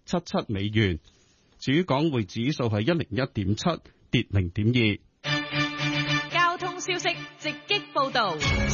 77美元。至於港匯指數係101.7，跌0.2。 交通消息直擊報道。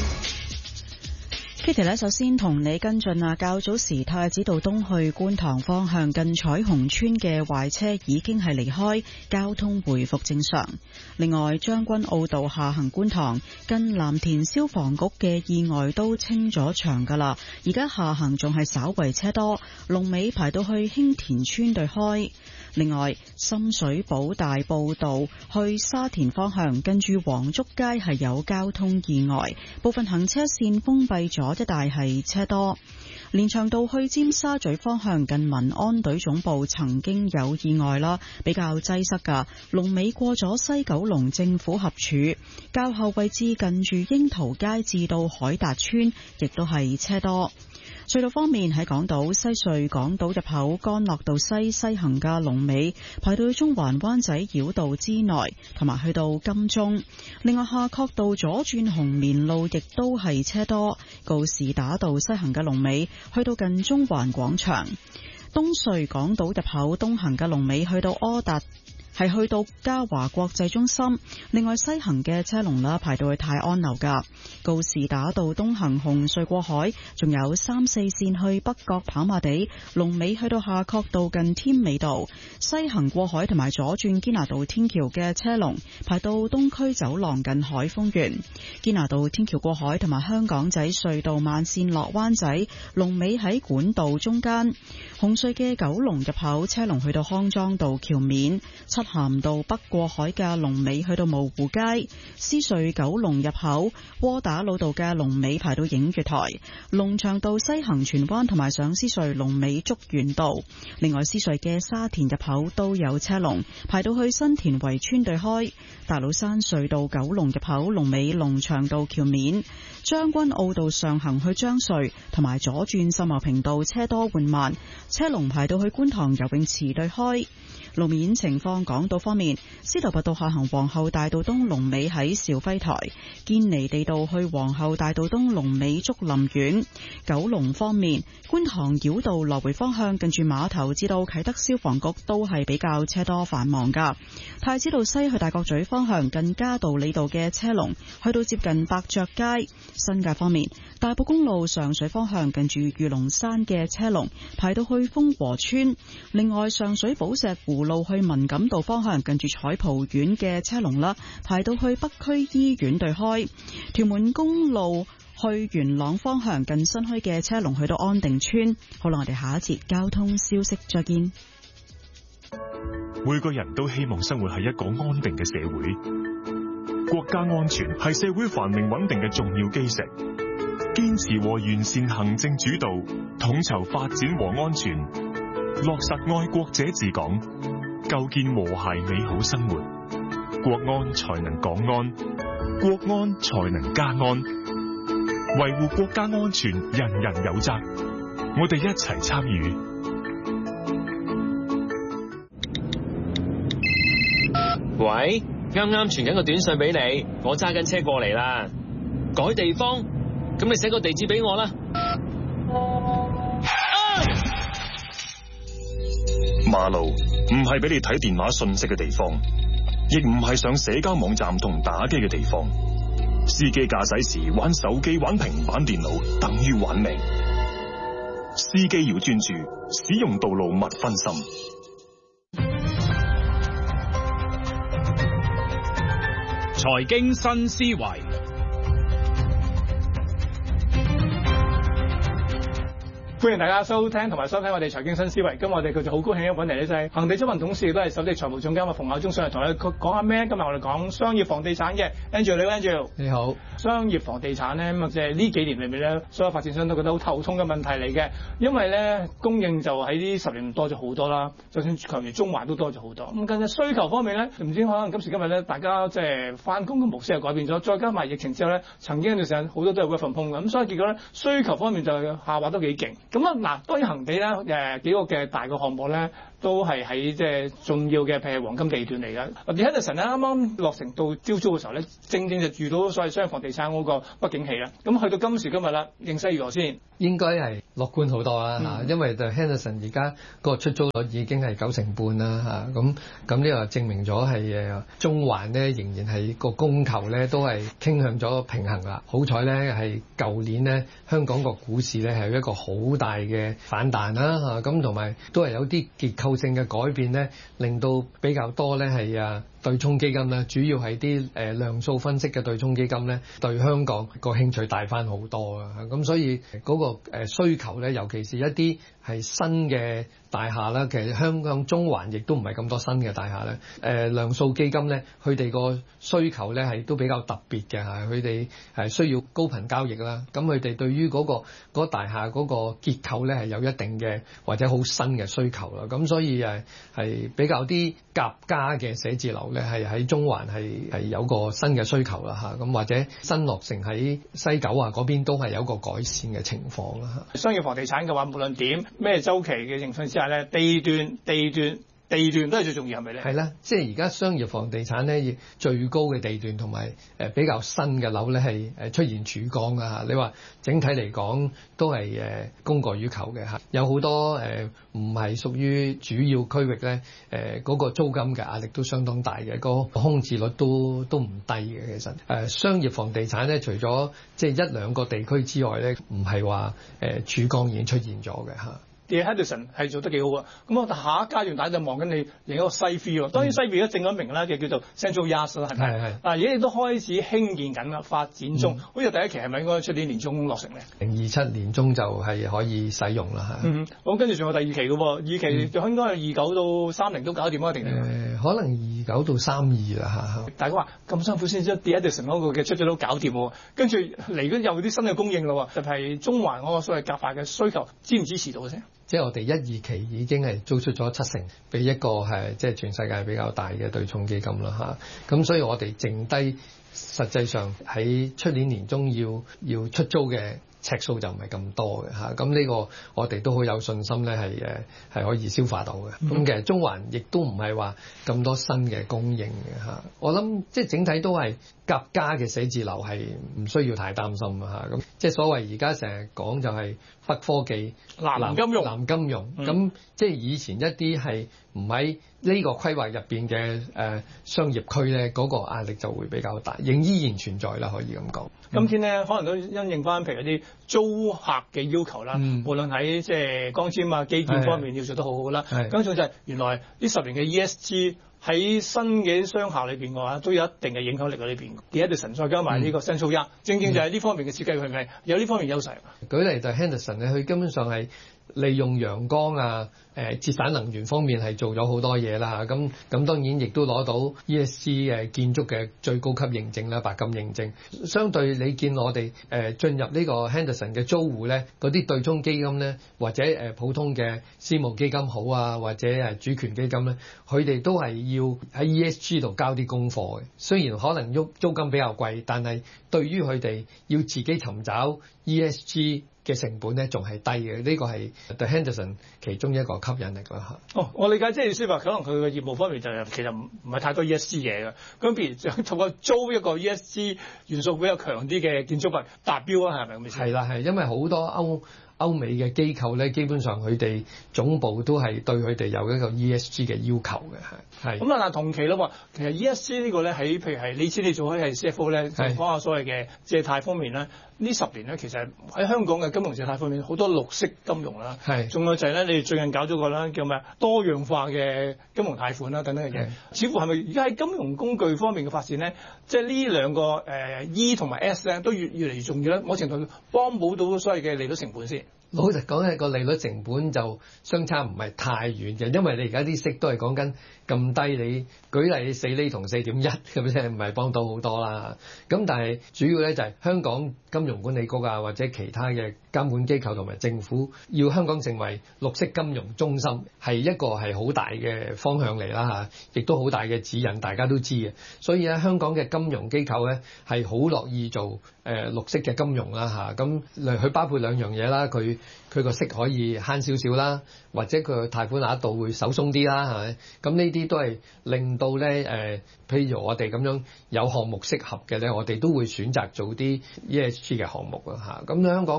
Kitty 呢，首先同你跟進啊，較早時太子道東去觀塘方向近彩虹村嘅壞車已經係離開，交通回復正常。另外，將軍澳道下行觀塘近藍田消防局嘅意外都清咗場噶啦，而家下行仲係稍為車多，龍尾排到去興田村對開。另外，深水埗大埔道去沙田方向近住黃竹街係有交通意外，部分行車線封閉咗，一帶係車多。連翔道去尖沙咀方向近民安隊總部曾經有意外啦，比較擠塞噶，龍尾過咗西九龍政府合署，較後位置近住櫻桃街至到海達村亦都係車多。隧道方面，喺港島西隧港島入口干諾道西行嘅龍尾排到中環灣仔繞道之內，同埋去到金鐘。另外，夏慤道左轉紅棉路亦都係車多，告士打道西行嘅龍尾去到近中環廣場。東隧港島入口東行嘅龍尾去到柯達，係去到嘉華國際中心。另外，西行嘅車龍啦排到去泰安樓噶。告士打道東行紅隧過海，仲有3、4線去北角跑馬地，龍尾去到夏慤道近添美道。西行過海同埋左轉堅拿道天橋嘅車龍排到東區走廊近海峰園。堅拿道天橋過海同埋香港仔隧道慢線落灣仔，龍尾喺管道中間。紅隧嘅九龍入口車龍去到康莊道橋面。漆咸道北過海嘅龍尾去到蕪湖街。獅隧九龍入口窩打老道嘅龍尾排到映月台。龍翔道西行荃灣同埋上獅隧龍尾竹園道。另外，獅隧嘅沙田入口都有車龍排到去新田圍村對開。大老山隧道九龍入口龍尾龍翔道橋面。將軍澳道上行去將隧同埋左轉秀茂坪道車多緩慢，車龍排到去觀塘游泳池對開。路面情況，港島方面，司徒拔道下行皇后大道東龍尾喺肇輝台，堅尼地道去皇后大道東龍尾竹林苑。九龍方面，觀塘繞道來回方向近住碼頭至到啟德消防局都係比較車多繁忙噶。太子道西去大角咀方向近嘉道理道嘅車龍去到接近百爵街。新界方面，大埔公路上水方向近住御龍山嘅車龍排到去豐和村。另外，上水寶石湖路去文錦道方向近住彩蒲苑嘅車龍啦，排到去北區醫院對開。屯門公路去元朗方向近新墟嘅車龍去到安定村。好啦，我哋下一節交通消息再見。 每個人都希望生活喺一個安定嘅社會。國家安全係社會繁榮穩定嘅重要基石，堅持和完善行政主導，統籌發展和安全，落實愛國者治港，構建和諧美好生活，國安才能港安，國安才能家安。維護國家安全，人人有責，我哋一齊參與。 喂，啱啱傳緊個短信俾你，我揸緊車過嚟啦。改地方，咁你寫個地址俾我啦。 馬路唔係俾你睇電話信息嘅地方，亦唔係上社交網站同打機嘅地方。司機駕駛時玩手機、玩平板電腦，等於玩命。司機要專注，使用道路勿分心。 財經新思維， 歡迎大家收聽同埋收睇我哋財經新思維。今日我哋佢就好高興揾嚟咧，就係恒地執行董事，亦都係首席財務總監馮孝忠上嚟同我哋講下咩？今日我哋講商業房地產嘅 Andrew， 你好 Andrew。 你好。 商業房地產咧，咁即係呢幾年裏面咧，所有發展商都覺得好頭痛嘅問題嚟嘅，因為咧供應就喺呢10年多咗好多啦，就算強如中環都多咗好多。咁近日需求方面咧，唔知可能今時今日咧，大家即係翻工嘅模式又改變咗，再加埋疫情之後咧，曾經有段時間好多都係 work from home 嘅，咁所以結果咧需求方面就下滑都幾勁。咁啊嗱，當然恒地咧幾個嘅大嘅項目咧，都係喺即係重要嘅，譬如黃金地段嚟嘅。而喺Henderson咧啱啱落成到招租嘅時候咧，正正就遇到所謂商業房地產嗰個不景氣啦。咁去到今時今日啦，形勢如何先？ 應該係樂觀好多啦嚇，因為就 Henderson 而家個出租率已經係90%啦嚇，咁呢個證明咗係中環咧仍然係個供求咧都係傾向咗平衡啦。好彩咧係舊年咧香港個股市咧係一個好大嘅反彈啦嚇，咁同埋都係有啲結構性嘅改變咧，令到比較多咧係對沖基金咧，主要係啲量數分析嘅對沖基金咧，對香港個興趣大翻好多啊！咁所以嗰個需求咧，尤其是一啲係新嘅大廈啦，其實香港中環亦都唔係咁多新嘅大廈咧。量數基金咧，佢哋個需求咧係都比較特別嘅嚇，佢哋係需要高頻交易啦。咁佢哋對於嗰個大廈嗰個結構咧係有一定嘅或者好新嘅需求啦。咁所以係比較啲夾家嘅寫字樓咧，係喺中環係有個新嘅需求啦嚇。咁或者新落成喺西九啊嗰邊都係有個改善嘅情況啦嚇。 商業房地產嘅話，無論點咩週期嘅情況之下咧，地段都係最重要，係咪咧？ 係啦，即係而家商業房地產咧，最高嘅地段同埋比較新嘅樓咧係出現曙光啊！你話整體嚟講都係供過於求嘅嚇，有好多唔係屬於主要區域咧，嗰個租金嘅壓力都相當大嘅，個空置率都唔低嘅。其實商業房地產咧，除咗即係一兩個地區之外咧，唔係話曙光已經出現咗嘅嚇。 Henderson 係做得幾好啊！咁我下一階段大家就望緊你另一個西 B 喎。當然西 B 而家正咗名啦，嘅叫做 Central Yards 啦，係咪？係。而家亦都開始興建緊啦，發展中。好似第一期係咪應該出年年中落成咧？2027 年中就係可以使用啦嚇。 咁跟住仲有第二期嘅喎，二期就應該係29到30都搞掂啊，定可能29到32啦嚇。 大家話咁辛苦先將 Henderson 嗰個嘅出咗都搞掂喎，跟住嚟緊有啲新嘅供應咯，就係中環嗰個所謂夾塊嘅需求，支唔支持到嘅先？ 即係我哋1、2期已經係租出咗70%，俾一個係即係全世界比較大嘅對沖基金啦嚇。咁所以我哋剩低實際上喺出年年中要出租嘅尺數就唔係咁多嘅嚇。咁呢個我哋都好有信心咧，係可以消化到嘅。咁其實中環亦都唔係話咁多新嘅供應嘅嚇。我諗即係整體都係夾家嘅寫字樓係唔需要太擔心啊嚇。咁即係所謂而家成日講就係北科技、 南金融咁，即係以前一啲係唔喺呢個規劃入邊嘅商業區咧，嗰個壓力就會比較大，仍依然存在啦，可以咁講。 今天咧，可能都因應翻譬如啲租客嘅要求啦，無論喺即係光纖啊、基建方面要做得好好啦。咁仲就係原來呢10年嘅 ESG 喺新嘅商廈裏邊嘅話，都有一定嘅影響力喺裏邊。Henderson 再加埋呢個 Central Yards，正就係呢方面嘅設計，係咪有呢方面優勢？ 舉例就係 Henderson 咧，佢根本上係利用陽光啊、節省能源方面係做咗好多嘢啦。咁當然亦都攞到 ESG 嘅建築嘅最高級認證啦，白金認證。相對你見我哋進入呢個 Henderson 嘅租戶咧，嗰啲對沖基金咧，或者普通嘅私募基金好啊，或者主權基金咧，佢哋都係要喺 ESG 度交啲功課嘅。雖然可能租金比較貴，但係對於佢哋要自己尋找 ESG嘅成本咧仲係低嘅，呢個係 The Henderson 其中一個吸引力啦嚇。 我理解即係説話，可能佢嘅業務方面就其實唔係太多 ESG 嘢嘅。咁譬如就透過租一個 ESG 元素比較強啲嘅建築物達標啊，係咪咁意思？ 係啦，係因為好多歐美嘅機構咧，基本上佢哋總部都係對佢哋有一個 ESG 嘅要求嘅，係。咁但同期啦喎，其實 ESG 呢個咧喺譬如係你知你做開係 CFO 咧，就講下所謂嘅借貸方面咧。呢10年咧，其實喺香港嘅金融借貸方面好多綠色金融啦，係。仲有就係咧，你哋最近搞咗個啦，叫咩多樣化嘅金融貸款啦等等嘅嘢。似乎係咪而家喺金融工具方面嘅發展咧，即係呢兩個E 同埋 S 咧，都越嚟越重要咧？某程度幫補到所謂嘅利率成本先。 老實講咧，個利率成本就相差唔係太遠嘅，因為你而家啲息都係講緊咁低，你舉例4厘同4.1咁啫，唔係幫到好多啦。咁但係主要咧就係香港金融管理局啊，或者其他嘅監管機構同埋政府，要香港成為綠色金融中心，係一個係好大嘅方向嚟啦嚇，亦都好大嘅指引，大家都知嘅。所以咧，香港嘅金融機構咧係好樂意做綠色嘅金融啦嚇。咁佢包括2樣嘢啦，佢個息可以慳少少啦，或者佢貸款額度會手鬆啲啦，係咪？咁呢啲都係令到咧譬如我哋咁樣有項目適合嘅咧，我哋都會選擇做啲 ESG 嘅項目啊嚇。咁香港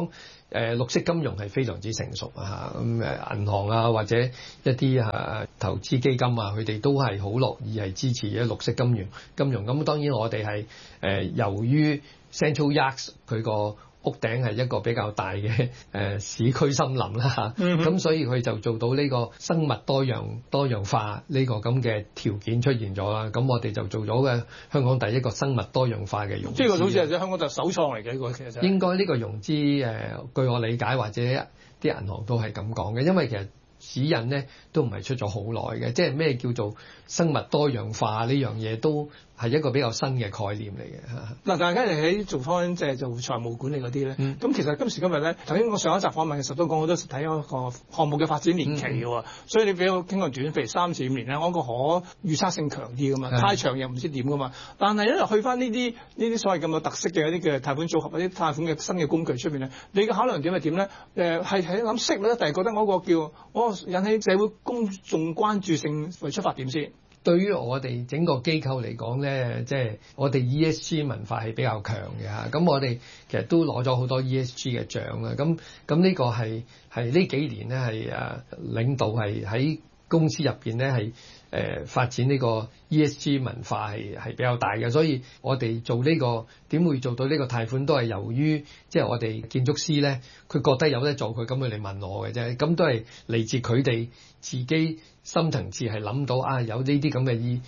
綠色金融係非常之成熟啊，咁銀行啊或者一啲投資基金啊，佢哋都係好樂意係支持嘅綠色金融。咁當然我哋係由於 Central Yards 佢個屋頂係一個比較大嘅市區森林啦嚇，咁所以佢就做到呢個生物多樣化呢個咁嘅條件出現咗啦。咁我哋就做咗嘅香港第一個生物多樣化嘅融資。 呢個好似係香港就首創嚟嘅呢個，其實應該呢個融資據我理解或者啲銀行都係咁講嘅，因為其實指引咧都唔係出咗好耐嘅，即係咩叫做生物多樣化呢樣嘢都係一個比較新嘅概念嚟嘅嚇。 嗱，大家哋喺做翻即係做財務管理嗰啲咧，咁其實今時今日咧，頭先我上一集訪問嘅時候都講好多時睇嗰個項目嘅發展年期嘅喎，所以你比較傾向短，譬如3至5年咧，我個可預測性強啲噶嘛，太長又唔知點噶嘛。但係咧去翻呢啲所謂咁有特色嘅一啲嘅貸款組合、一啲貸款嘅新嘅工具出邊咧，你嘅考量點係點咧？係諗息率，定係覺得嗰個叫引起社會公眾關注性為出發點先？ 對於我哋整個機構嚟講咧，即係我哋 ESG 文化係比較強嘅嚇。咁我哋其實都攞咗好多 ESG 嘅獎啦。咁呢個係呢幾年咧係領導係喺公司入邊咧係發展呢個 ESG 文化係比較大嘅，所以我哋做呢個點會做到呢個貸款都係由於即係我哋建築師咧，佢覺得有得做，佢咁樣嚟問我嘅啫。咁都係嚟自佢哋自己深層次係諗到有呢啲咁嘅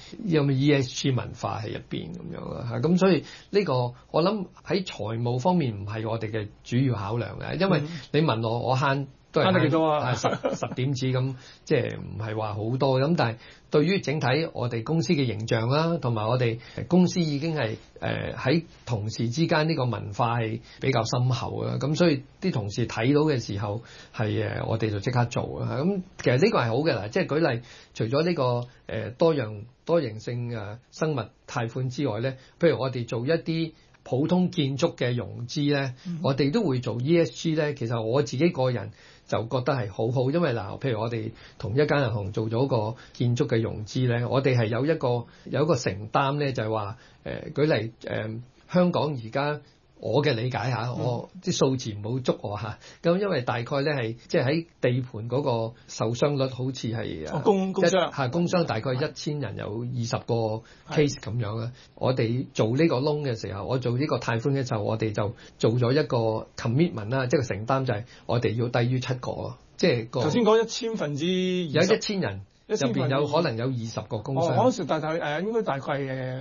ESG 文化喺入邊咁樣啦嚇。咁所以呢個我諗喺財務方面唔係我哋嘅主要考量嘅，因為你問我慳都係慳幾多啊 ？10點子咁，即係唔係話好多咁，但係對於整體我哋公司嘅形象啦，同埋我哋公司已經係喺同事之間呢個文化係比較深厚啦。咁所以啲同事睇到嘅時候係我哋就即刻做啦。咁其實呢個係好嘅啦，即係舉例，除咗呢個多型性生物貸款之外咧，譬如我哋做一啲普通建築嘅融資咧，我哋都會做 ESG 咧。其實我自己個人就覺得係好好，因為譬如我哋同一間銀行做咗個建築嘅融資咧，我哋係有一個承擔咧，就係話舉例香港而家我嘅理解下，我啲數字唔好捉我嚇。咁因為大概咧係即係喺地盤嗰個受傷率好似係工傷大概1000人有20個 case 咁樣啦。我哋做呢個 loan 嘅時候，我做呢個貸款嘅時候，我哋就做咗一個 commitment 啦，即係個承擔就係我哋要低於7個咯。即係頭先講1000分之20 有1000人。入邊有可能有20個工傷。 嗰時應該大概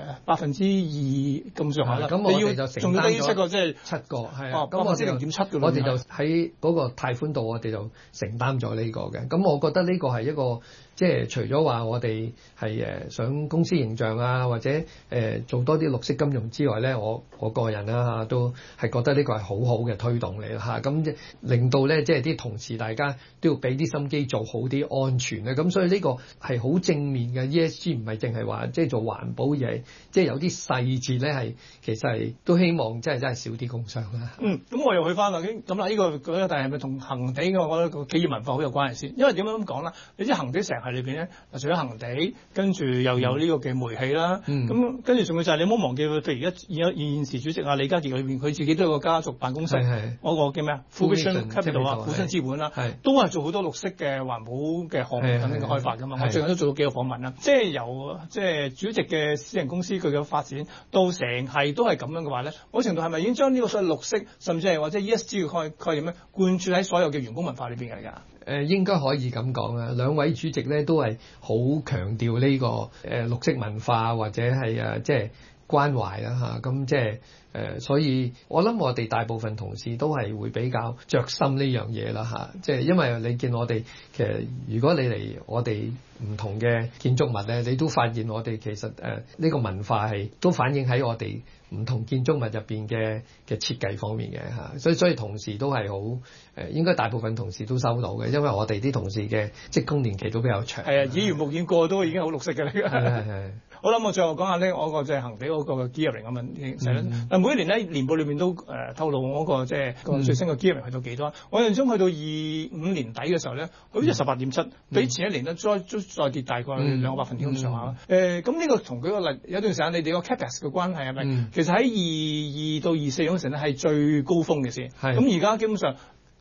2%咁上下啦。 咁我哋就承擔咗 7個，即係 7個，係啊。咁我哋0.7嘅， 我哋就喺嗰個貸款度，我哋就承擔咗呢個嘅。咁我覺得呢個係一個即係除咗話我哋係想公司形象啊，或者做多啲綠色金融之外咧，我個人啦都係覺得呢個係好好嘅推動嚟嚇。咁令到咧即係啲同事大家都要俾啲心機做好啲安全咧。咁所以呢個係好正面嘅 ESG， 唔係淨係話即係做環保，而係即係有啲細節咧係其實係都希望真係少啲工傷啦。 咁我又去翻啦。咁啦，呢個但係咪同恒地嘅我覺得個企業文化好有關係先？因為點樣咁講啦？你知恒地成係裏邊咧，除咗恒地，跟住又有呢個嘅煤氣啦。咁跟住仲要就係你唔好忘記佢，譬如而家現時主席李家傑裏邊，佢自己都有個家族辦公室，嗰個叫咩啊 Fusion Capital 啊，富新資本啦，都係做好多綠色嘅環保嘅項目等等嘅開發㗎嘛。我最近都做咗幾個訪問啦，即係由主席嘅私人公司佢嘅發展到成係都係咁樣嘅話咧，某程度係咪已經將呢個所謂綠色甚至係或者 ESG 嘅概念咧貫注喺所有嘅員工文化裏邊㗎？ 應該可以咁講啊！兩位主席咧都係好強調呢個綠色文化或者係即係關懷啦嚇。咁即係所以我諗我哋大部分同事都係會比較着心呢樣嘢啦嚇。即係因為你見我哋其實如果你嚟我哋唔同嘅建築物咧，你都發現我哋其實呢個文化係都反映喺我哋唔同建築物入邊嘅設計方面嘅嚇。所以同事都係好應該大部分同事都收到嘅，因為我哋啲同事嘅職工年期都比較長。係啊， 耳濡目染過都已經好綠色嘅啦。係。好啦，我最後講下呢，我個即係恒地嗰個 gearing 嘅問題。嗱，每一年咧年報裏面都透露我個即係個最新嘅 gearing 去到幾多？我印象中去到25年底嘅時候咧，好似18.7，比前一年咧再跌大概2個百分點咁上下。咁呢個同佢個例有段時間你哋個 capex 嘅關係係咪？其實喺22到24嗰陣咧係最高峰嘅先。咁而家基本上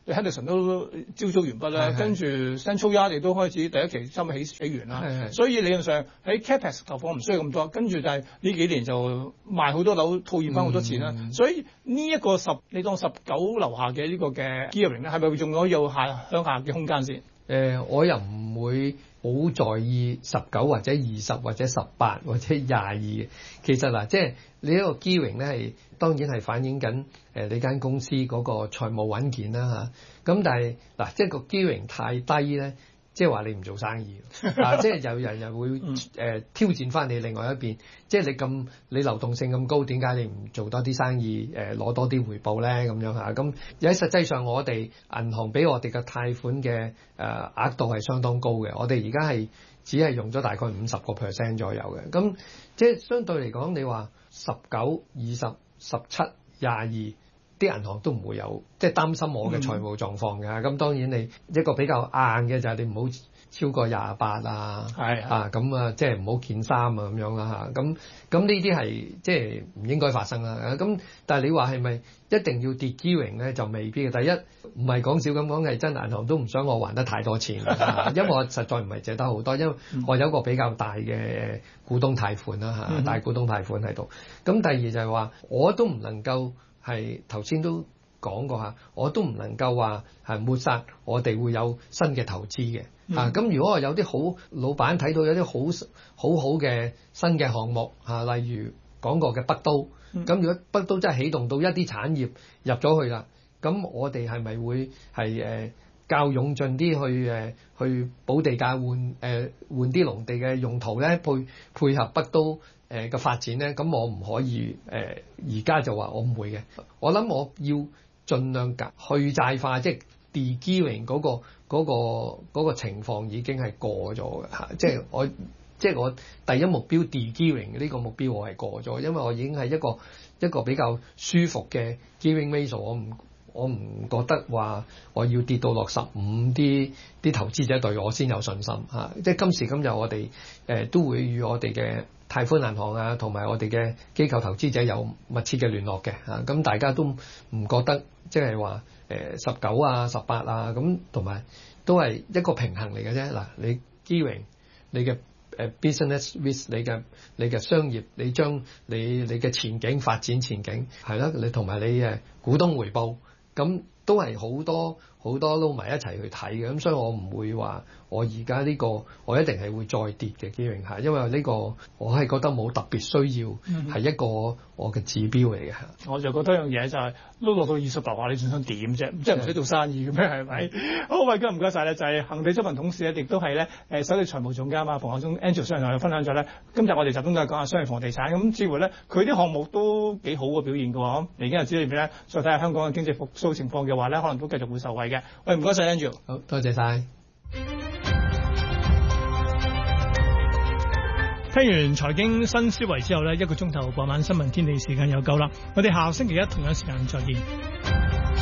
Henderson 都招租完畢啦，跟住 Central Yard 亦都開始第一期差唔多起完啦，所以理論上喺 Capex 投放唔需要咁多，跟住但係呢幾年就賣好多樓，套現翻好多錢啦，所以呢一個你當19樓下嘅呢個嘅 gearing 咧，係咪仲可以有向下嘅空間先？ 我又唔會好在意19或者20或者18或者22嘅。其實嗱，即係你一個 gearing 咧係當然係反映緊你間公司嗰個財務穩健啦嚇。咁但係嗱，即係個 gearing 太低咧，即係話你唔做生意啊！即係有人又會挑戰翻你另外一邊，即係你流動性咁高，點解你唔做多啲生意攞多啲回報咧？咁樣嚇咁，而喺實際上我哋銀行俾我哋嘅貸款嘅額度係相當高嘅，我哋而家係只係用咗大概50% 左右嘅，咁即係相對嚟講，你話19、20、17、22。啲銀行都唔會有，即係擔心我嘅財務狀況嘅。咁當然你一個比較硬嘅就係你唔好超過28啊，咁啊，即係唔好見3啊咁樣啦嚇。咁呢啲係即係唔應該發生啦。咁但係你話係咪一定要跌 gearing 咧？就未必嘅。第一唔係講笑咁講，係真銀行都唔想我還得太多錢，因為我實在唔係借得好多，因為我有一個比較大嘅股東貸款啦嚇，大股東貸款喺度。咁第二就係話我都唔能夠。係頭先都講過嚇，我都唔能夠話係抹殺我哋會有新嘅投資嘅嚇。咁如果我有啲好老闆睇到有啲好嘅新嘅項目嚇，例如講過嘅北都，咁如果北都真係起動到一啲產業入咗去啦，咁我哋係咪會係較勇進啲去補地價換啲農地嘅用途咧，配合北都嘅發展咧？咁我唔可以而家就話我唔會嘅。我諗我要盡量去債化，即係 de-gearing 嗰個情況已經係過咗嘅嚇。即係我第一目標 de-gearing 呢個目標我係過咗，因為我已經係一個比較舒服嘅 gearing ratio，我唔覺得話我要跌到落15，啲投資者對我先有信心嚇。即係今時今日我哋都會與我哋嘅貸款銀行啊，同埋我哋嘅機構投資者有密切嘅聯絡嘅嚇。咁大家都唔覺得即係話19啊、18啊咁，同埋都係一個平衡嚟嘅啫。嗱，你 gearing 你嘅business risk 你嘅商業，你將你嘅前景發展前景係啦，你同埋你股東回報。咁都係好多撈埋一齊去睇嘅，咁所以我唔會話我而家呢個我一定係會再跌嘅 gearing 嚇，因為呢個我係覺得冇特別需要係一個我嘅指標嚟嘅嚇。 我就覺得樣嘢就係撈落到20樓下，你仲想點啫？即係唔使做生意嘅咩？係咪？好，喂，今日唔該晒咧，就係恒地執行董事咧，亦都係咧首席財務總監啊，馮孝忠 Angel 上嚟同我哋分享咗咧。今日我哋集中都係講下商業房地產，咁似乎咧佢啲項目都幾好嘅表現嘅喎。嚟緊日子裏邊咧，再睇下香港嘅經濟復甦情況嘅話咧，可能都繼續會受惠嘅。喂，唔該晒 Angel。 好，多謝晒。 聽完財經新思維之後呢，1個鐘頭傍晚新聞天地時間又夠啦，我哋下星期一同樣時間再見。